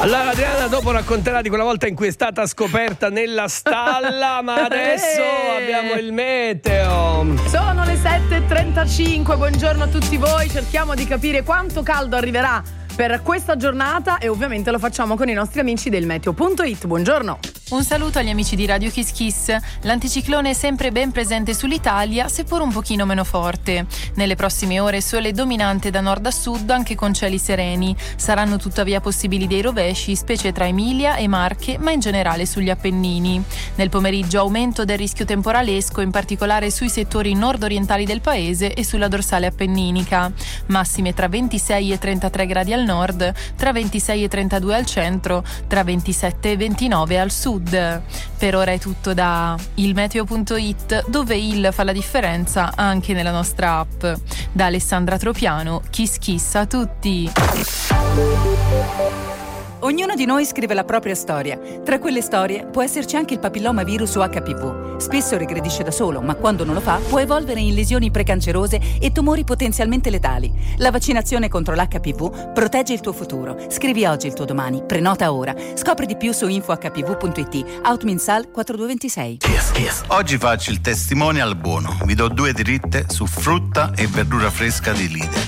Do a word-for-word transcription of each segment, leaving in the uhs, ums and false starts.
Allora Adriana dopo racconterà di quella volta in cui è stata scoperta nella stalla, ma adesso abbiamo il meteo. Sono le sette e trentacinque, buongiorno a tutti voi, cerchiamo di capire quanto caldo arriverà per questa giornata e ovviamente lo facciamo con i nostri amici del meteo punto it. Buongiorno. Un saluto agli amici di Radio Kiss Kiss. L'anticiclone è sempre ben presente sull'Italia, seppur un pochino meno forte. Nelle prossime ore sole dominante da nord a sud, anche con cieli sereni. Saranno tuttavia possibili dei rovesci, specie tra Emilia e Marche, ma in generale sugli Appennini. Nel pomeriggio aumento del rischio temporalesco, in particolare sui settori nord-orientali del paese e sulla dorsale appenninica. Massime tra ventisei e trentatré gradi al nord, tra ventisei e trentadue al centro, tra ventisette e ventinove al sud. Per ora è tutto da il meteo punto it, dove il fa la differenza anche nella nostra app. Da Alessandra Tropiano, Kiss Kiss a tutti. Ognuno di noi scrive la propria storia. Tra quelle storie può esserci anche il papillomavirus o acca pi vu. Spesso regredisce da solo, ma quando non lo fa può evolvere in lesioni precancerose e tumori potenzialmente letali. La vaccinazione contro l'acca pi vu protegge il tuo futuro. Scrivi oggi il tuo domani, prenota ora. Scopri di più su info acca pi vu punto it. Outminsal quarantadueventisei. Yes, yes. Oggi faccio il testimonial buono. Vi do due dritte su frutta e verdura fresca di Lidl.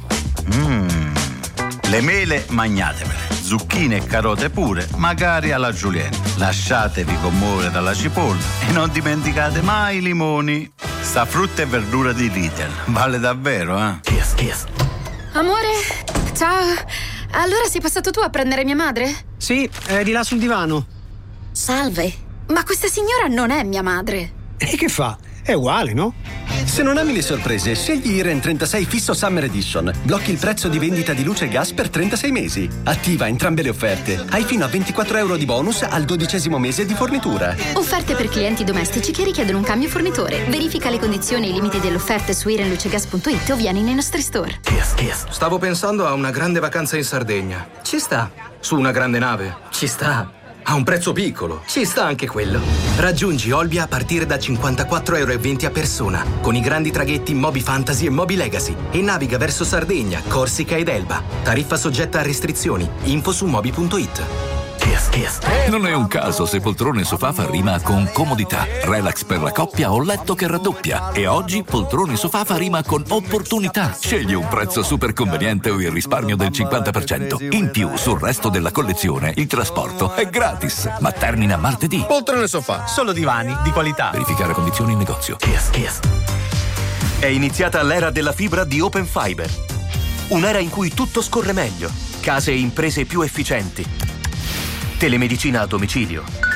Mmm. Le mele magnatemele. Zucchine e carote pure, magari alla julienne. Lasciatevi commuovere dalla cipolla e non dimenticate mai i limoni. Sta frutta e verdura di Lidl vale davvero, eh? Yes, yes. Amore, ciao. Allora sei passato tu a prendere mia madre? Sì, è di là sul divano. Salve, ma questa signora non è mia madre. E che fa? È uguale, no? Se non ami le sorprese, scegli Iren trentasei Fisso Summer Edition. Blocchi il prezzo di vendita di luce e gas per trentasei mesi. Attiva entrambe le offerte. Hai fino a ventiquattro euro di bonus al dodicesimo mese di fornitura. Offerte per clienti domestici che richiedono un cambio fornitore. Verifica le condizioni e i limiti dell'offerta su iren luce gas punto it o vieni nei nostri store. Yes, yes. Stavo pensando a una grande vacanza in Sardegna. Ci sta. Su una grande nave. Ci sta. A un prezzo piccolo. Ci sta anche quello. Raggiungi Olbia a partire da cinquantaquattro euro e venti a persona, con i grandi traghetti Moby Fantasy e Moby Legacy, e naviga verso Sardegna, Corsica ed Elba. Tariffa soggetta a restrizioni. Info su moby punto it. Yes, yes. Non è un caso se poltrone sofà fa rima con comodità, relax per la coppia o letto che raddoppia. E oggi poltrone sofà fa rima con opportunità. Scegli un prezzo super conveniente o il risparmio del cinquanta per cento. In più, sul resto della collezione, il trasporto è gratis. Ma termina martedì. Poltrone sofà, solo divani di qualità. Verificare condizioni in negozio. Yes, yes. È iniziata l'era della fibra di Open Fiber. Un'era in cui tutto scorre meglio. Case e imprese più efficienti. Telemedicina a domicilio.